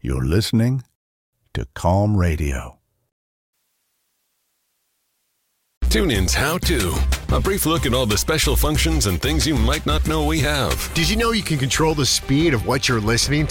You're listening to Calm Radio. TuneIn's How To. A brief look at all the special functions and things you might not know we have. Did you know you can control the speed of what you're listening